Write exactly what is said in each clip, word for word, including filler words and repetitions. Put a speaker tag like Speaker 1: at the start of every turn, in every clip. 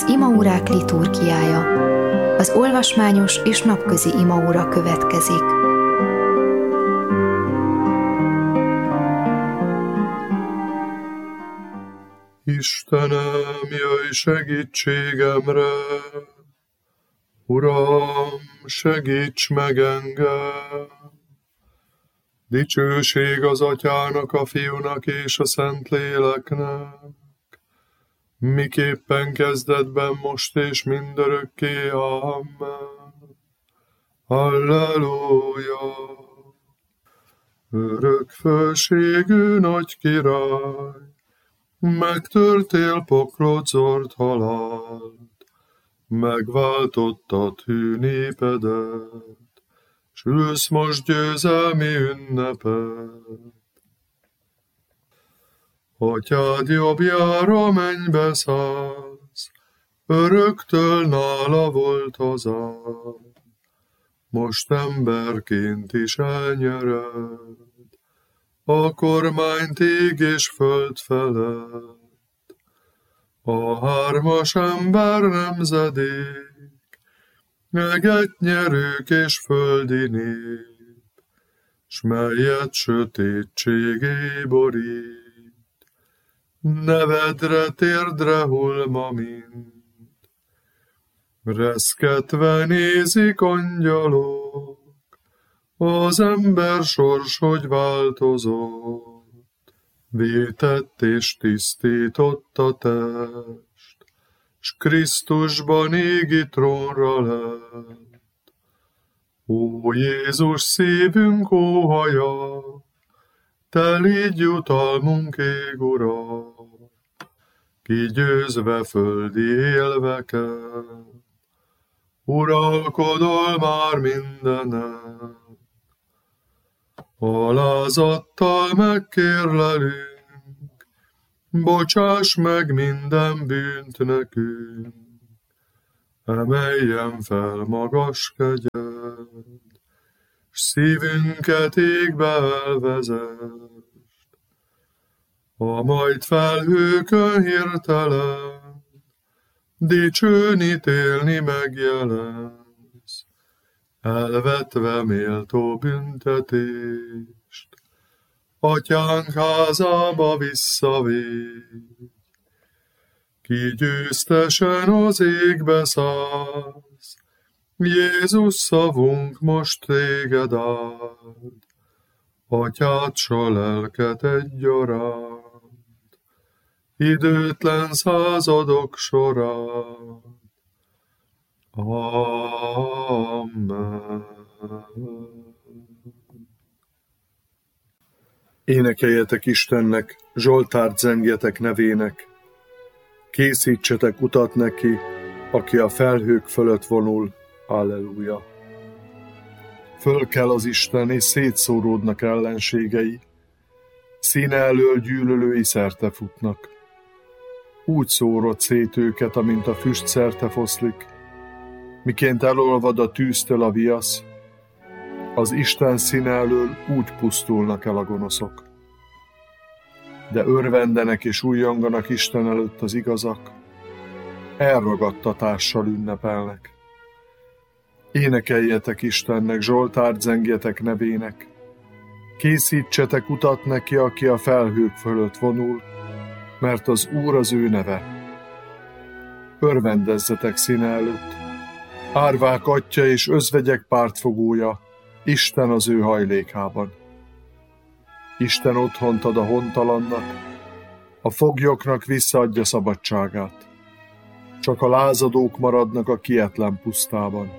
Speaker 1: Az imaórák liturgiája. Az olvasmányos és napközi imaóra következik.
Speaker 2: Istenem, jöjj segítségemre! Uram, segíts meg engem! Dicsőség az Atyának, a Fiúnak és a Szentléleknek, miképpen kezdetben, most és mindörökké. Amen. Halleluja! Örök fölségű nagy király, megtörtél poklot, zord halált, megváltottad hű népedet, s ülsz most győzelmi ünnepet. Atyád jobbjára mennybe szállsz, öröktől nála volt hazád, most emberként is elnyered a kormányt ég és föld felett. A hármas ember nemzedék, egetnyerők és földi nép, s melyet sötétségé borít, nevedre térdre hull ma mind. Reszketve nézik angyalok, az ember sors, hogy változott, vétett és tisztított a test, s Krisztusban égi trónra lett. Ó Jézus, szívünk óhaja, te légy jutalmunk, ég Ura, kigyőzve földi élveket, uralkodol már mindenen. Alázattal megkérlelünk, bocsáss meg minden bűnt nekünk, emeljen fel magas kegyed, s szívünket égbe elvezest. A majd felhőkön hirtelen, dicsőn ítélni megjelensz, elvetve méltó büntetést, Atyánk házába visszavégy. Ki győztesen az égbe szállsz, Jézus szavunk most téged áld, Atyád s a lelket egyaránt, időtlen századok során. Amen.
Speaker 3: Énekeljetek Istennek, zsoltárt zengjetek nevének, készítsetek utat neki, aki a felhők fölött vonul. Alleluja. Fölkel az Isten, és szétszóródnak ellenségei, színe elől gyűlölői szerte futnak. Úgy szórod szét őket, amint a füst szerte foszlik, miként elolvad a tűztől a viasz, az Isten színe elől úgy pusztulnak el a gonoszok. De örvendenek és újjonganak Isten előtt az igazak, elragadtatással ünnepelnek. Énekeljetek Istennek, zsoltárt zengjetek nevének, készítsetek utat neki, aki a felhők fölött vonul, mert az Úr az ő neve. Örvendezzetek színe előtt, árvák atyja és özvegyek pártfogója, Isten az ő hajlékában. Isten otthont ad a hontalannak, a foglyoknak visszaadja szabadságát. Csak a lázadók maradnak a kietlen pusztában.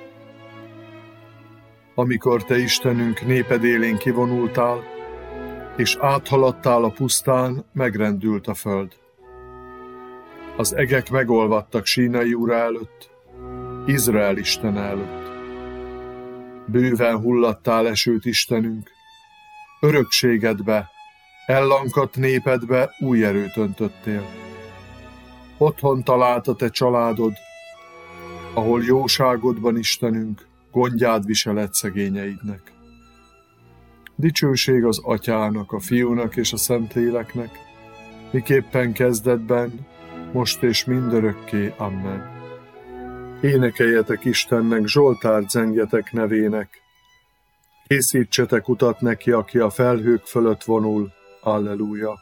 Speaker 3: Amikor te, Istenünk, néped élén kivonultál, és áthaladtál a pusztán, megrendült a föld. Az egek megolvadtak Sínai Ura előtt, Izrael Istene előtt. Bőven hullattál esőt, Istenünk, örökségedbe, ellankadt népedbe új erőt öntöttél. Otthon talált a te családod, ahol jóságodban, Istenünk, gondját viseled szegényeidnek. Dicsőség az Atyának, a Fiúnak és a Szentléleknek, miképpen kezdetben, most és mindörökké. Amen. Énekeljetek Istennek, Zsoltárt zengjetek nevének. Készítsetek utat neki, aki a felhők fölött vonul. Alleluja.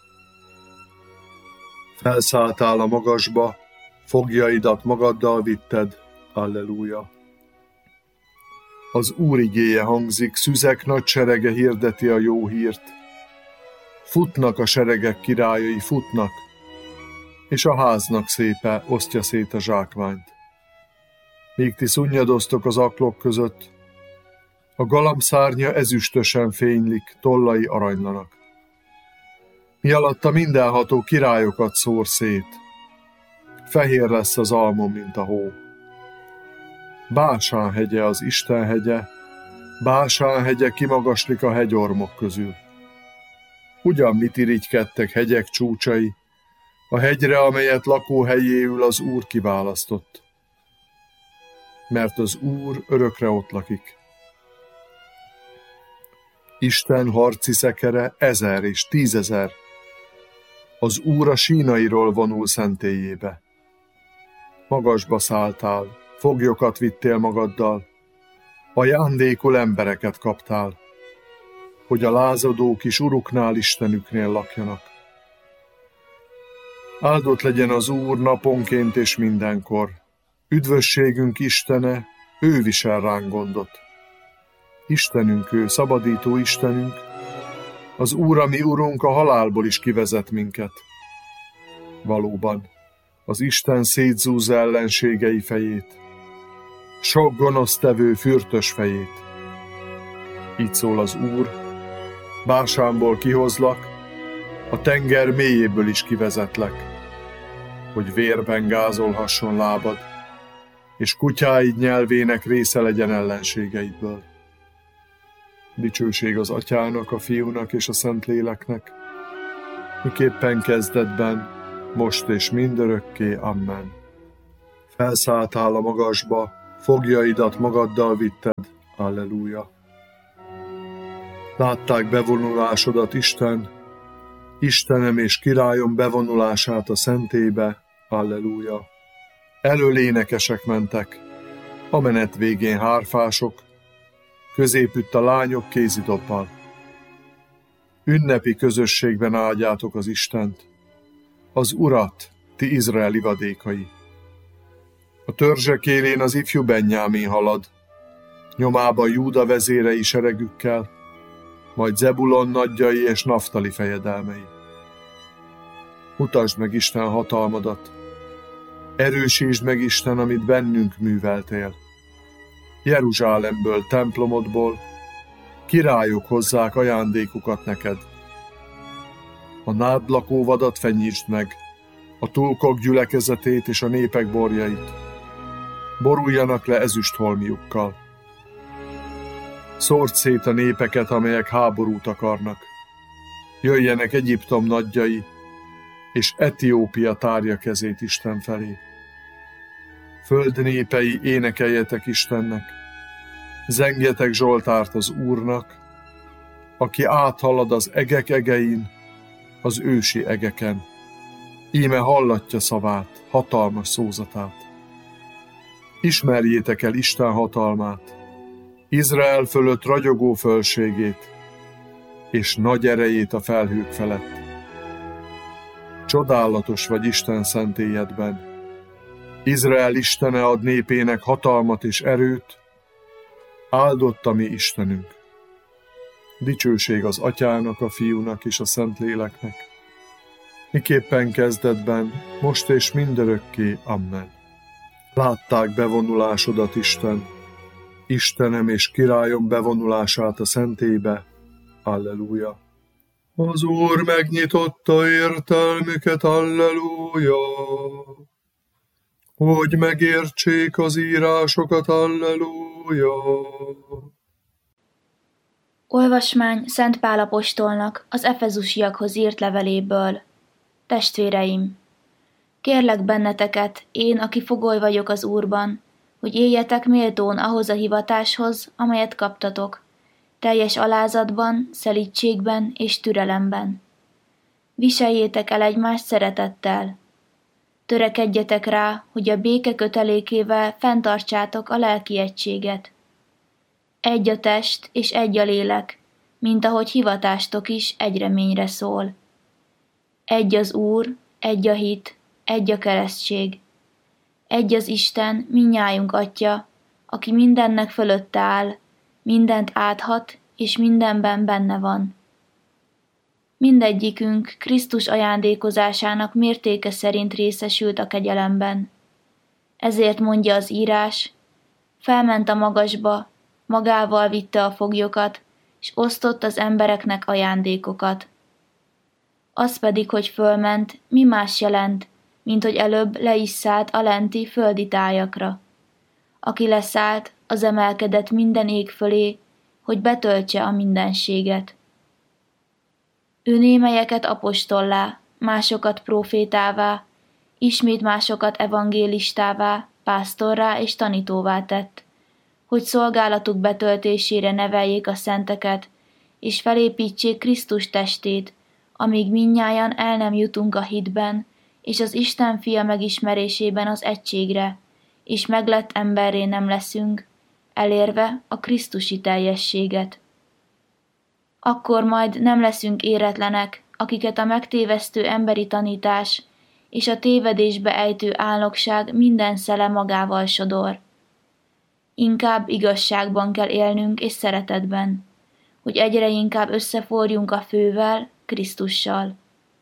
Speaker 3: Felszálltál a magasba, fogjaidat magaddal vitted. Alleluja. Az Úr igéje hangzik, szüzek nagy serege hirdeti a jó hírt. Futnak a seregek királyai, futnak, és a háznak szépe osztja szét a zsákmányt. Míg ti szunnyadoztok az aklok között, a galambszárnya ezüstösen fénylik, tollai aranylanak. Mi alatta mindenható királyokat szór szét, fehér lesz az almom, mint a hó. Básán hegye az Isten hegye, Básán hegye kimagaslik a hegyormok közül. Ugyan mit irigykedtek hegyek csúcsai, a hegyre, amelyet lakóhelyéül az Úr kiválasztott. Mert az Úr örökre ott lakik. Isten harci szekere ezer és tízezer. Az Úr a sínairól vonul szentélyébe. Magasba szálltál, foglyokat vittél magaddal, ajándékul embereket kaptál, hogy a lázadók is uruknál, Istenüknél lakjanak. Áldott legyen az Úr naponként és mindenkor. Üdvösségünk Istene, ő visel ránk gondot. Istenünk ő, szabadító Istenünk, az Úr, a mi Urunk, a halálból is kivezet minket. Valóban, az Isten szétzúzza ellenségei fejét, sok gonosztevő fürtös fejét. Így szól az Úr, Básánból kihozlak, a tenger mélyéből is kivezetlek, hogy vérben gázolhasson lábad, és kutyáid nyelvének része legyen ellenségeidből. Dicsőség az Atyának, a Fiúnak és a Szentléleknek, miképpen kezdetben, most és mindörökké. Amen. Felszálltál a magasba, fogjaidat magaddal vitted. Alleluja. Látták bevonulásodat, Isten, Istenem és királyom bevonulását a szentélybe. Alleluja. Elől énekesek mentek, a menet végén hárfások, középütt a lányok kézidobbal. Ünnepi közösségben áldjátok az Istent, az Urat, ti Izrael ivadékai. A törzsek élén az ifjú Benjámin halad, nyomában Júda vezérei seregükkel, majd Zebulon nagyjai és Naftali fejedelmei. Mutasd meg Isten hatalmadat, erősítsd meg Isten, amit bennünk műveltél. Jeruzsálemből, templomodból királyok hozzák ajándékukat neked. A nád lakóvadat fenyítsd meg, a tulkok gyülekezetét és a népek borjait. Boruljanak le ezüstholmiukkal. Szórd szét a népeket, amelyek háborút akarnak. Jöjjenek Egyiptom nagyjai, és Etiópia tárja kezét Isten felé. Föld népei, énekeljetek Istennek, zengjetek Zsoltárt az Úrnak, aki áthalad az egek egein, az ősi egeken. Íme hallatja szavát, hatalmas szózatát. Ismerjétek el Isten hatalmát, Izrael fölött ragyogó fölségét, és nagy erejét a felhők felett. Csodálatos vagy Isten szentélyedben. Izrael Istene ad népének hatalmat és erőt, áldott a mi Istenünk. Dicsőség az Atyának, a Fiúnak és a Szentléleknek, miképpen kezdetben, most és mindörökké. Amen. Látták bevonulásodat, Isten, Istenem és királyom bevonulását a szentélybe. Alleluja.
Speaker 2: Az Úr megnyitotta értelmüket, alleluja. Hogy megértsék az írásokat, alleluja.
Speaker 4: Olvasmány Szent Pál apostolnak az efezusiakhoz írt leveléből. Testvéreim! Kérlek benneteket, én, aki fogoly vagyok az Úrban, hogy éljetek méltón ahhoz a hivatáshoz, amelyet kaptatok, teljes alázatban, szelídségben és türelemben. Viseljétek el egymást szeretettel. Törekedjetek rá, hogy a béke kötelékével fenntartsátok a lelki egységet. Egy a test és egy a lélek, mint ahogy hivatástok is egy reményre szól. Egy az Úr, egy a hit, egy a keresztség. Egy az Isten, mindnyájunk Atya, aki mindennek fölötte áll, mindent áthat, és mindenben benne van. Mindegyikünk Krisztus ajándékozásának mértéke szerint részesült a kegyelemben. Ezért mondja az írás, felment a magasba, magával vitte a foglyokat, és osztott az embereknek ajándékokat. Az pedig, hogy fölment, mi más jelent, mint hogy előbb le is szállt a lenti földi tájakra. Aki leszállt, az emelkedett minden ég fölé, hogy betöltse a mindenséget. Ő némelyeket apostollá, másokat prófétává, ismét másokat evangélistává, pásztorrá és tanítóvá tett, hogy szolgálatuk betöltésére neveljék a szenteket, és felépítsék Krisztus testét, amíg mindnyájan el nem jutunk a hitben, és az Isten fia megismerésében az egységre, és meglett emberré nem leszünk, elérve a krisztusi teljességet. Akkor majd nem leszünk éretlenek, akiket a megtévesztő emberi tanítás és a tévedésbe ejtő álnokság minden szele magával sodor. Inkább igazságban kell élnünk és szeretetben, hogy egyre inkább összeforjunk a fővel, Krisztussal.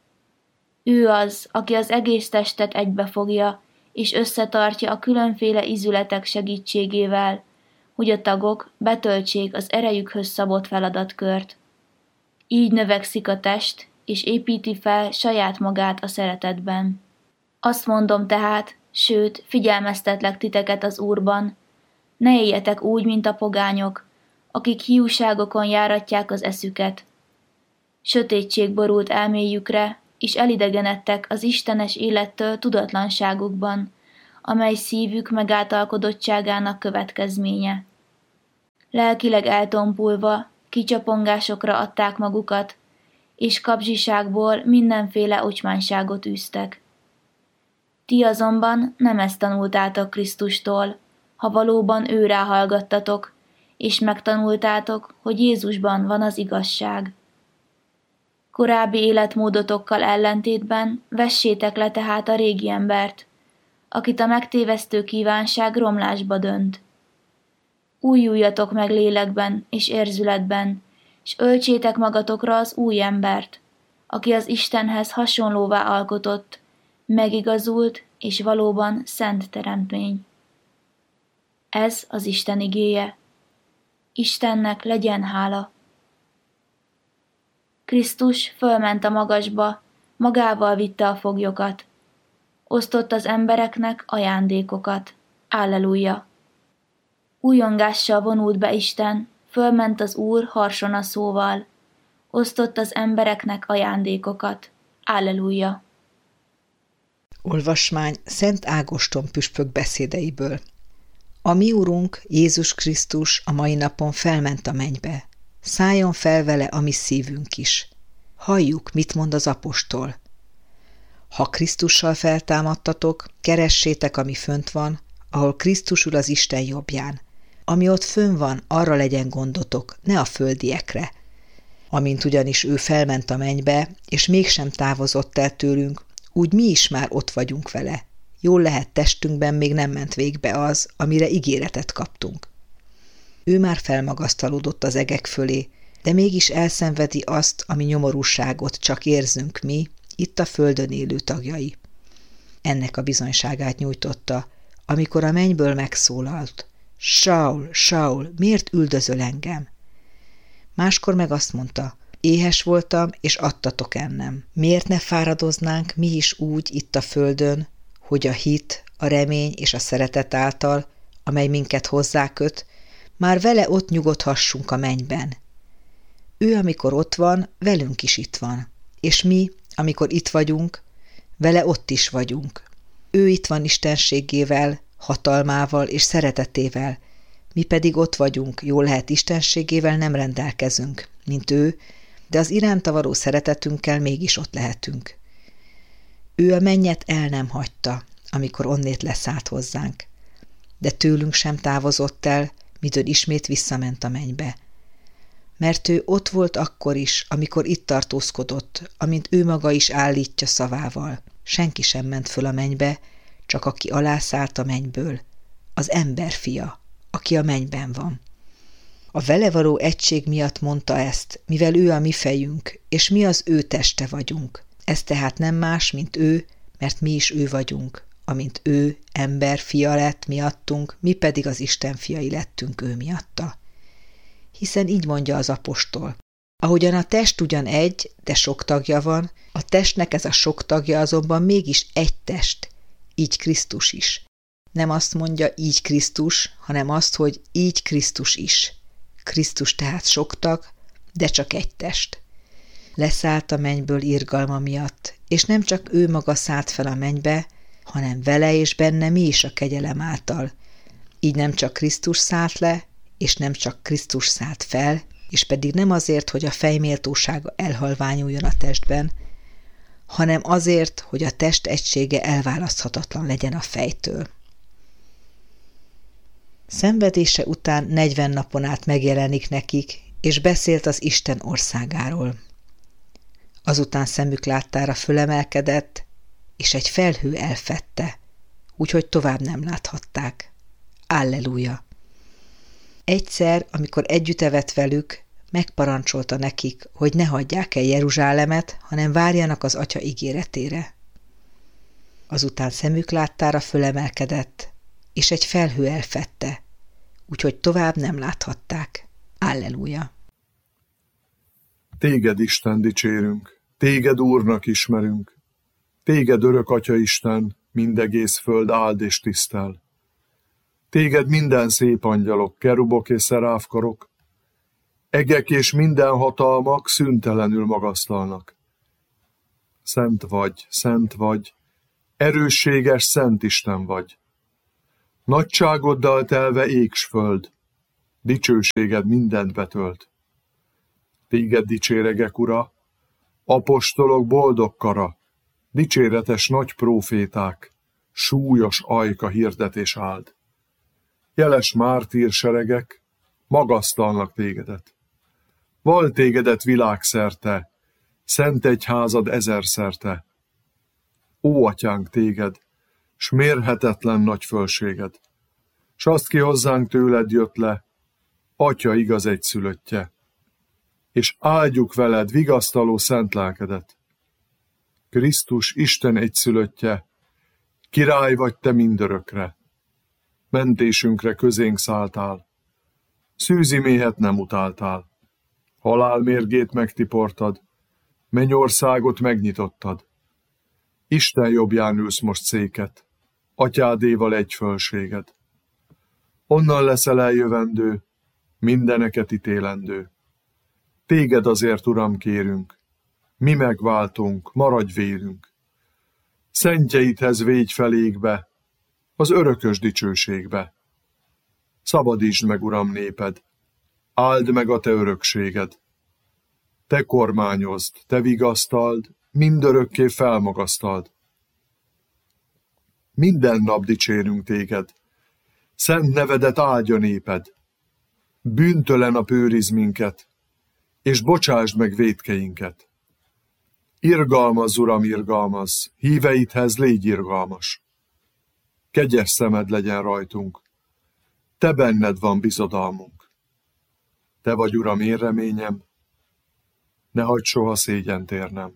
Speaker 4: Ő az, aki az egész testet egybefogja, és összetartja a különféle ízületek segítségével, hogy a tagok betöltsék az erejükhöz szabott feladatkört. Így növekszik a test, és építi fel saját magát a szeretetben. Azt mondom tehát, sőt, figyelmeztetlek titeket az Úrban, ne éljetek úgy, mint a pogányok, akik hiúságokon járatják az eszüket. Sötétség borult elméjükre, és elidegenedtek az istenes élettől tudatlanságukban, amely szívük megáltalkodottságának következménye. Lelkileg eltompulva, kicsapongásokra adták magukat, és kapzsiságból mindenféle ocsmányságot űztek. Ti azonban nem ezt tanultátok Krisztustól, ha valóban őrá hallgattatok, és megtanultátok, hogy Jézusban van az igazság. Korábbi életmódotokkal ellentétben vessétek le tehát a régi embert, akit a megtévesztő kívánság romlásba dönt. Újuljatok meg lélekben és érzületben, és öltsétek magatokra az új embert, aki az Istenhez hasonlóvá alkotott, megigazult és valóban szent teremtmény. Ez az Isten igéje. Istennek legyen hála. Krisztus fölment a magasba, magával vitte a foglyokat. Osztott az embereknek ajándékokat. Alleluja! Újongással vonult be Isten, fölment az Úr harsona szóval. Osztott az embereknek ajándékokat. Alleluja!
Speaker 5: Olvasmány Szent Ágoston püspök beszédeiből. A mi Urunk, Jézus Krisztus a mai napon felment a mennybe. Szálljon fel vele a mi szívünk is. Halljuk, mit mond az apostol. Ha Krisztussal feltámadtatok, keressétek, ami fönt van, ahol Krisztus ül az Isten jobbján. Ami ott fönn van, arra legyen gondotok, ne a földiekre. Amint ugyanis ő felment a mennybe, és mégsem távozott el tőlünk, úgy mi is már ott vagyunk vele. Jól lehet, testünkben még nem ment végbe az, amire ígéretet kaptunk. Ő már felmagasztalódott az egek fölé, de mégis elszenvedi azt, ami nyomorúságot csak érzünk mi, itt a földön élő tagjai. Ennek a bizonyságát nyújtotta, amikor a mennyből megszólalt. Saul, Saul, miért üldözöl engem? Máskor meg azt mondta, éhes voltam, és adtatok ennem. Miért ne fáradoznánk mi is úgy itt a földön, hogy a hit, a remény és a szeretet által, amely minket hozzáköt, már vele ott nyugodhassunk a mennyben. Ő, amikor ott van, velünk is itt van, és mi, amikor itt vagyunk, vele ott is vagyunk. Ő itt van istenségével, hatalmával és szeretetével, mi pedig ott vagyunk, jól lehet istenségével nem rendelkezünk, mint ő, de az iránta való szeretetünkkel mégis ott lehetünk. Ő a mennyet el nem hagyta, amikor onnét leszállt hozzánk. De tőlünk sem távozott el, midőn ismét visszament a mennybe. Mert ő ott volt akkor is, amikor itt tartózkodott, amint ő maga is állítja szavával. Senki sem ment föl a mennybe, csak aki alászállt a mennyből, az ember fia, aki a mennyben van. A vele való egység miatt mondta ezt, mivel ő a mi fejünk, és mi az ő teste vagyunk. Ez tehát nem más, mint ő, mert mi is ő vagyunk. Amint ő, ember fia lett miattunk, mi pedig az Isten fiai lettünk ő miatta. Hiszen így mondja az apostol. Ahogyan a test ugyan egy, de sok tagja van, a testnek ez a sok tagja azonban mégis egy test, így Krisztus is. Nem azt mondja így Krisztus, hanem azt, hogy így Krisztus is. Krisztus tehát sok tag, de csak egy test. Leszállt a mennyből irgalma miatt, és nem csak ő maga szállt fel a mennybe, hanem vele és benne mi is a kegyelem által. Így nem csak Krisztus szállt le, és nem csak Krisztus szállt fel, és pedig nem azért, hogy a fej méltósága elhalványuljon a testben, hanem azért, hogy a test egysége elválaszthatatlan legyen a fejtől. Szenvedése után negyven napon át megjelenik nekik, és beszélt az Isten országáról. Azután szemük láttára fölemelkedett, és egy felhő elfedte, úgyhogy tovább nem láthatták. Alleluja! Egyszer, amikor együtt evett velük, megparancsolta nekik, hogy ne hagyják el Jeruzsálemet, hanem várjanak az Atya ígéretére. Azután szemük láttára fölemelkedett, és egy felhő elfedte, úgyhogy tovább nem láthatták. Alleluja!
Speaker 3: Téged, Isten, dicsérünk, téged Úrnak ismerünk, téged örök Atya Isten, mindegész föld áld és tisztel. Téged minden szép angyalok, kerubok és szeráfkarok, egek és minden hatalmak szüntelenül magasztalnak. Szent vagy, szent vagy, erősséges szent Isten vagy. Nagyságoddal telve ég s föld, dicsőséged mindent betölt. Téged dicséregek, Ura, apostolok boldog kara, dicséretes nagy próféták, súlyos ajka hirdetés áld. Jeles mártír seregek magasztalnak tégedet. Val tégedet világszerte, szent egyházad ezerszerte. Ó, atyánk, téged, s mérhetetlen nagy fölséged, s azt ki hozzánk tőled jött le, Atya igaz egyszülöttje, és áldjuk veled vigasztaló szent lelkedet. Krisztus Isten egyszülöttje, király vagy te mindörökre, mentésünkre közénk szálltál, szűzi méhet nem utáltál, halál mérgét megtiportad, mennyországot megnyitottad. Isten jobbján ülsz most széket, atyádéval egy fölséged. Onnan leszel eljövendő, mindeneket ítélendő. Téged azért, Uram, kérünk, mi megváltunk, maradj vérünk. Szentjeidhez végy felégbe, az örökös dicsőségbe. Szabadítsd meg, Uram, néped, áld meg a te örökséged. Te kormányozd, te vigasztald, mindörökké felmagasztald. Minden nap dicsérünk téged, szent nevedet áldja néped. Bűntelen a őriz minket, és bocsásd meg vétkeinket. Irgalmazz, Uram, irgalmazz, híveidhez légy irgalmas. Kegyes szemed legyen rajtunk, te benned van bizodalmunk. Te vagy, Uram, én reményem, ne hagyd soha szégyent érnem.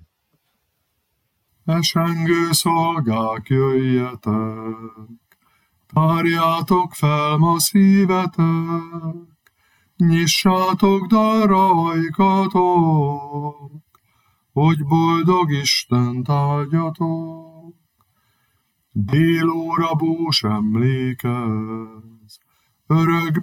Speaker 2: Esengő szolgák, jöjjetek, tárjátok fel ma szívetek, nyissátok dalra ajkatok, hogy boldog Istent áldjatok. Délóra bús emlékez, örök